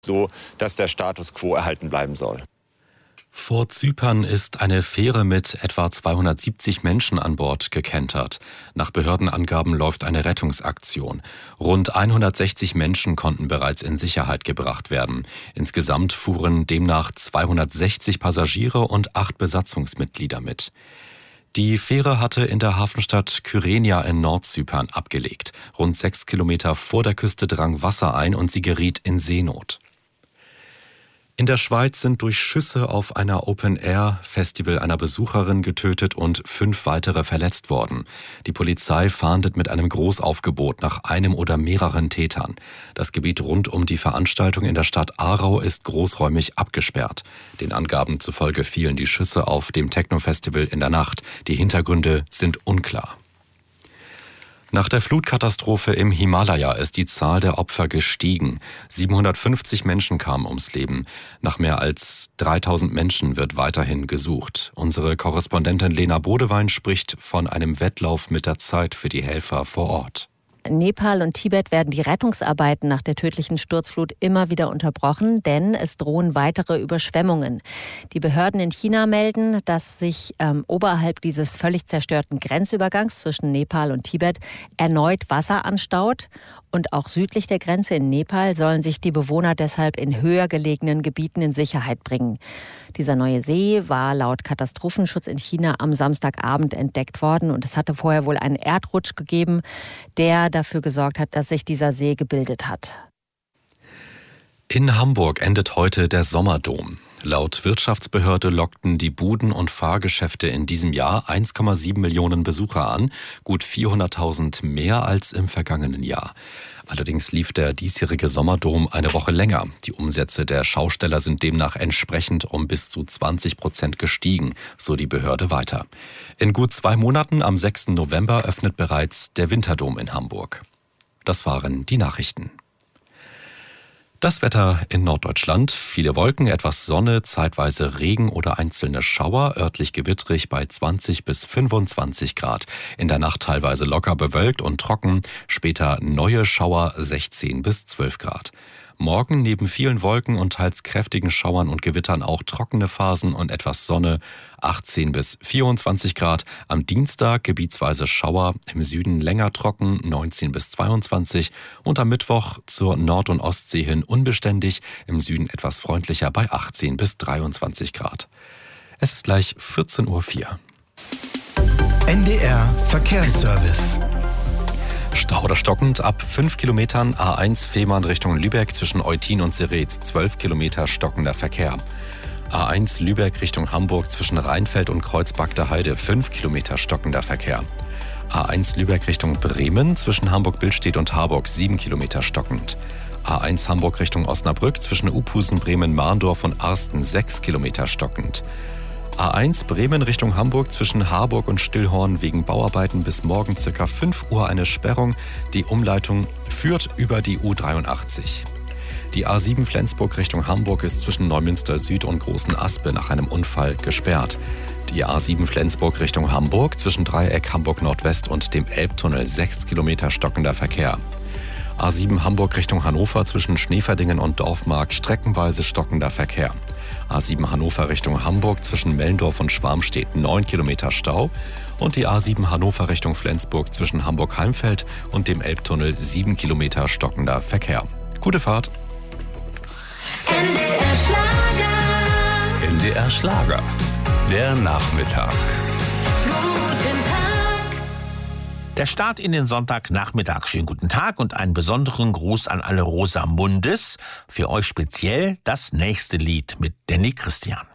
so dass der Status quo erhalten bleiben soll. Vor Zypern ist eine Fähre mit etwa 270 Menschen an Bord gekentert. Nach Behördenangaben läuft eine Rettungsaktion. Rund 160 Menschen konnten bereits in Sicherheit gebracht werden. Insgesamt fuhren demnach 260 Passagiere und 8 Besatzungsmitglieder mit. Die Fähre hatte in der Hafenstadt Kyrenia in Nordzypern abgelegt. Rund 6 Kilometer vor der Küste drang Wasser ein und sie geriet in Seenot. In der Schweiz sind durch Schüsse auf einer Open-Air-Festival einer Besucherin getötet und 5 weitere verletzt worden. Die Polizei fahndet mit einem Großaufgebot nach einem oder mehreren Tätern. Das Gebiet rund um die Veranstaltung in der Stadt Aarau ist großräumig abgesperrt. Den Angaben zufolge fielen die Schüsse auf dem Techno-Festival in der Nacht. Die Hintergründe sind unklar. Nach der Flutkatastrophe im Himalaya ist die Zahl der Opfer gestiegen. 750 Menschen kamen ums Leben. Nach mehr als 3000 Menschen wird weiterhin gesucht. Unsere Korrespondentin Lena Bodewein spricht von einem Wettlauf mit der Zeit für die Helfer vor Ort. In Nepal und Tibet werden die Rettungsarbeiten nach der tödlichen Sturzflut immer wieder unterbrochen, denn es drohen weitere Überschwemmungen. Die Behörden in China melden, dass sich oberhalb dieses völlig zerstörten Grenzübergangs zwischen Nepal und Tibet erneut Wasser anstaut. Und auch südlich der Grenze in Nepal sollen sich die Bewohner deshalb in höher gelegenen Gebieten in Sicherheit bringen. Dieser neue See war laut Katastrophenschutz in China am Samstagabend entdeckt worden. Und es hatte vorher wohl einen Erdrutsch gegeben, der dafür gesorgt hat, dass sich dieser See gebildet hat. In Hamburg endet heute der Sommerdom. Laut Wirtschaftsbehörde lockten die Buden- und Fahrgeschäfte in diesem Jahr 1,7 Millionen Besucher an, gut 400.000 mehr als im vergangenen Jahr. Allerdings lief der diesjährige Sommerdom eine Woche länger. Die Umsätze der Schausteller sind demnach entsprechend um bis zu 20% gestiegen, so die Behörde weiter. In gut 2 Monaten, am 6. November, öffnet bereits der Winterdom in Hamburg. Das waren die Nachrichten. Das Wetter in Norddeutschland: viele Wolken, etwas Sonne, zeitweise Regen oder einzelne Schauer, örtlich gewittrig bei 20 bis 25 Grad. In der Nacht teilweise locker bewölkt und trocken, später neue Schauer, 16 bis 12 Grad. Morgen neben vielen Wolken und teils kräftigen Schauern und Gewittern auch trockene Phasen und etwas Sonne, 18 bis 24 Grad. Am Dienstag gebietsweise Schauer, im Süden länger trocken, 19 bis 22. Und am Mittwoch zur Nord- und Ostsee hin unbeständig, im Süden etwas freundlicher bei 18 bis 23 Grad. Es ist gleich 14:04 Uhr. NDR Verkehrsservice. Stau oder stockend ab 5 Kilometern A1 Fehmarn Richtung Lübeck zwischen Eutin und Seretz, 12 Kilometer stockender Verkehr. A1 Lübeck Richtung Hamburg zwischen Rheinfeld und Kreuzbagder Heide, 5 Kilometer stockender Verkehr. A1 Lübeck Richtung Bremen zwischen Hamburg-Billstedt und Harburg, 7 Kilometer stockend. A1 Hamburg Richtung Osnabrück zwischen Uphusen, Bremen, Mahndorf und Arsten, 6 Kilometer stockend. A1 Bremen Richtung Hamburg zwischen Harburg und Stillhorn wegen Bauarbeiten bis morgen ca. 5 Uhr eine Sperrung. Die Umleitung führt über die U83. Die A7 Flensburg Richtung Hamburg ist zwischen Neumünster Süd und Großen Aspe nach einem Unfall gesperrt. Die A7 Flensburg Richtung Hamburg zwischen Dreieck Hamburg Nordwest und dem Elbtunnel, 6 Kilometer stockender Verkehr. A7 Hamburg Richtung Hannover zwischen Schneeverdingen und Dorfmarkt streckenweise stockender Verkehr. A7 Hannover Richtung Hamburg zwischen Mellendorf und Schwarmstedt, 9 Kilometer Stau. Und die A7 Hannover Richtung Flensburg zwischen Hamburg-Heimfeld und dem Elbtunnel, 7 Kilometer stockender Verkehr. Gute Fahrt! NDR Schlager. NDR Schlager. Der Nachmittag. Guten Tag. Der Start in den Sonntagnachmittag. Schönen guten Tag und einen besonderen Gruß an alle Rosamundes. Für euch speziell das nächste Lied mit Danny Christian.